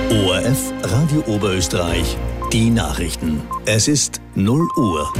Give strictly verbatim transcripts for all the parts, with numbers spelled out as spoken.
O R F Radio Oberösterreich, die Nachrichten. Es ist null Uhr.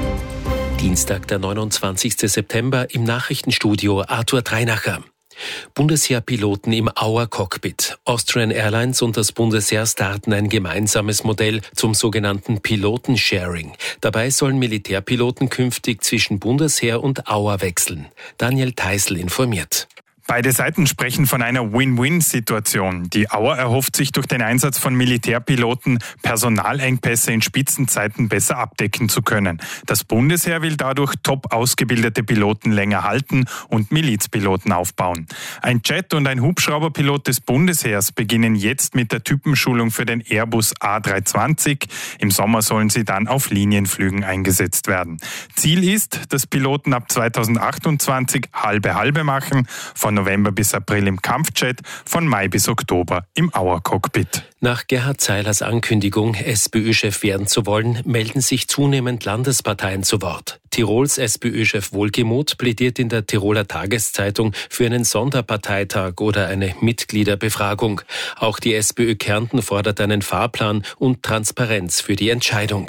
Dienstag, der neunundzwanzigsten September, im Nachrichtenstudio Arthur Dreinacher. Bundesheerpiloten im Auer-Cockpit. Austrian Airlines und das Bundesheer starten ein gemeinsames Modell zum sogenannten Pilotensharing. Dabei sollen Militärpiloten künftig zwischen Bundesheer und Auer wechseln. Daniel Teisel informiert. Beide Seiten sprechen von einer Win-Win-Situation. Die Auer erhofft sich durch den Einsatz von Militärpiloten, Personalengpässe in Spitzenzeiten besser abdecken zu können. Das Bundesheer will dadurch top ausgebildete Piloten länger halten und Milizpiloten aufbauen. Ein Jet- und ein Hubschrauberpilot des Bundesheers beginnen jetzt mit der Typenschulung für den Airbus A drei zwanzig. Im Sommer sollen sie dann auf Linienflügen eingesetzt werden. Ziel ist, dass Piloten ab zweitausendachtundzwanzig halbe-halbe machen, von November bis April im Kampfjet, von Mai bis Oktober im Auer-Cockpit. Nach Gerhard Zeilers Ankündigung, SPÖ-Chef werden zu wollen, melden sich zunehmend Landesparteien zu Wort. Tirols SPÖ-Chef Wohlgemuth plädiert in der Tiroler Tageszeitung für einen Sonderparteitag oder eine Mitgliederbefragung. Auch die SPÖ Kärnten fordert einen Fahrplan und Transparenz für die Entscheidung.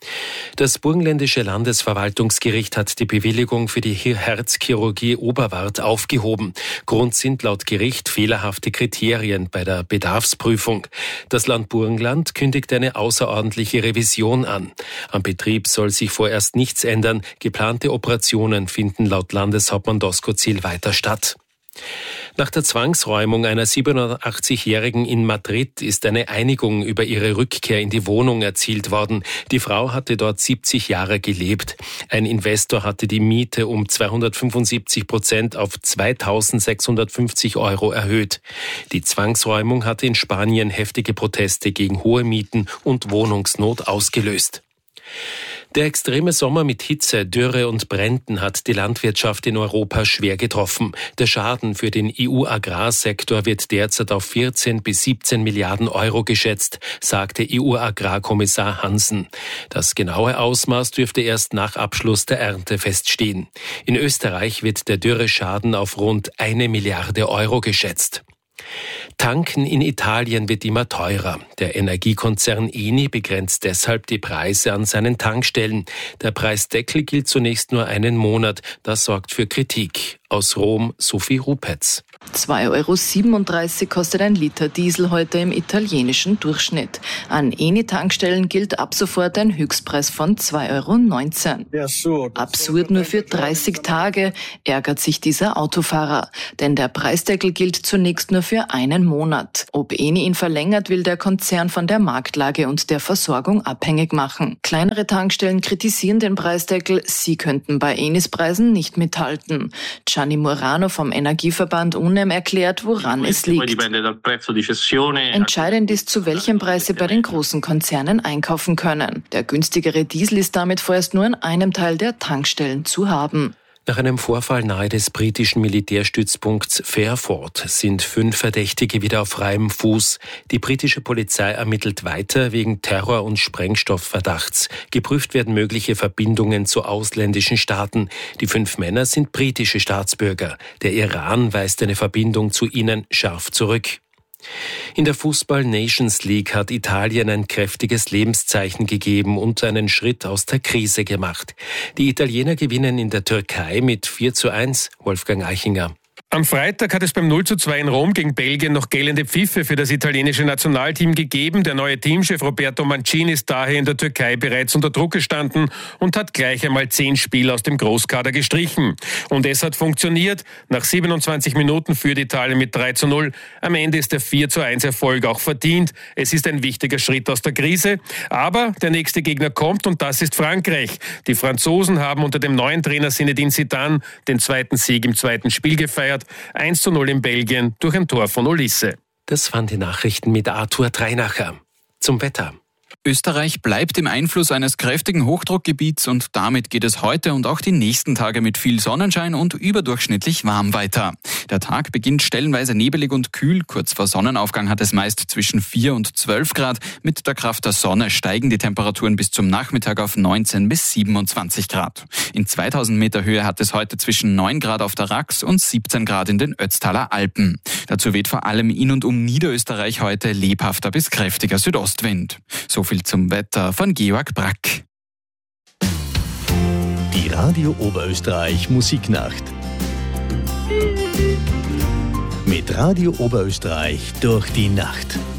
Das Burgenländische Landesverwaltungsgericht hat die Bewilligung für die Herzchirurgie Oberwart aufgehoben. Grund sind laut Gericht fehlerhafte Kriterien bei der Bedarfsprüfung. Das Land Burgenland kündigt eine außerordentliche Revision an. Am Betrieb soll sich vorerst nichts ändern. Geplante Operationen finden laut Landeshauptmann Doskozil weiter statt. Nach der Zwangsräumung einer siebenundachtzigjährigen in Madrid ist eine Einigung über ihre Rückkehr in die Wohnung erzielt worden. Die Frau hatte dort siebzig Jahre gelebt. Ein Investor hatte die Miete um zweihundertfünfundsiebzig Prozent auf zweitausendsechshundertfünfzig Euro erhöht. Die Zwangsräumung hatte in Spanien heftige Proteste gegen hohe Mieten und Wohnungsnot ausgelöst. Der extreme Sommer mit Hitze, Dürre und Bränden hat die Landwirtschaft in Europa schwer getroffen. Der Schaden für den E U-Agrarsektor wird derzeit auf vierzehn bis siebzehn Milliarden Euro geschätzt, sagte E U-Agrarkommissar Hansen. Das genaue Ausmaß dürfte erst nach Abschluss der Ernte feststehen. In Österreich wird der Dürreschaden auf rund eine Milliarde Euro geschätzt. Tanken in Italien wird immer teurer. Der Energiekonzern Eni begrenzt deshalb die Preise an seinen Tankstellen. Der Preisdeckel gilt zunächst nur einen Monat. Das sorgt für Kritik. Aus Rom, Sophie Rupetz. zwei Euro siebenunddreißig kostet ein Liter Diesel heute im italienischen Durchschnitt. An Eni-Tankstellen gilt ab sofort ein Höchstpreis von zwei Euro neunzehn. Absurd nur für dreißig Tage, ärgert sich dieser Autofahrer. Denn der Preisdeckel gilt zunächst nur für einen Monat. Ob Eni ihn verlängert, will der Konzern von der Marktlage und der Versorgung abhängig machen. Kleinere Tankstellen kritisieren den Preisdeckel, sie könnten bei Enis Preisen nicht mithalten. Gianni Murano vom Energieverband U N E M erklärt, woran es liegt. Entscheidend ist, zu welchem Preis sie bei den großen Konzernen einkaufen können. Der günstigere Diesel ist damit vorerst nur an einem Teil der Tankstellen zu haben. Nach einem Vorfall nahe des britischen Militärstützpunkts Fairford sind fünf Verdächtige wieder auf freiem Fuß. Die britische Polizei ermittelt weiter wegen Terror- und Sprengstoffverdachts. Geprüft werden mögliche Verbindungen zu ausländischen Staaten. Die fünf Männer sind britische Staatsbürger. Der Iran weist eine Verbindung zu ihnen scharf zurück. In der Fußball-Nations League hat Italien ein kräftiges Lebenszeichen gegeben und einen Schritt aus der Krise gemacht. Die Italiener gewinnen in der Türkei mit vier zu eins. Wolfgang Eichinger. Am Freitag hat es beim null zu zwei in Rom gegen Belgien noch gellende Pfiffe für das italienische Nationalteam gegeben. Der neue Teamchef Roberto Mancini ist daher in der Türkei bereits unter Druck gestanden und hat gleich einmal zehn Spiele aus dem Großkader gestrichen. Und es hat funktioniert. Nach siebenundzwanzig Minuten führt Italien mit drei zu null. Am Ende ist der vier zu eins Erfolg auch verdient. Es ist ein wichtiger Schritt aus der Krise. Aber der nächste Gegner kommt und das ist Frankreich. Die Franzosen haben unter dem neuen Trainer Zinedine Zidane den zweiten Sieg im zweiten Spiel gefeiert. eins zu null in Belgien durch ein Tor von Olise. Das waren die Nachrichten mit Arthur Dreinacher. Zum Wetter. Österreich bleibt im Einfluss eines kräftigen Hochdruckgebiets und damit geht es heute und auch die nächsten Tage mit viel Sonnenschein und überdurchschnittlich warm weiter. Der Tag beginnt stellenweise nebelig und kühl. Kurz vor Sonnenaufgang hat es meist zwischen vier und zwölf Grad. Mit der Kraft der Sonne steigen die Temperaturen bis zum Nachmittag auf neunzehn bis siebenundzwanzig Grad. In zweitausend Meter Höhe hat es heute zwischen neun Grad auf der Rax und siebzehn Grad in den Ötztaler Alpen. Dazu weht vor allem in und um Niederösterreich heute lebhafter bis kräftiger Südostwind. So viel zum Wetter von Georg Brack. Die Radio Oberösterreich Musiknacht. Mit Radio Oberösterreich durch die Nacht.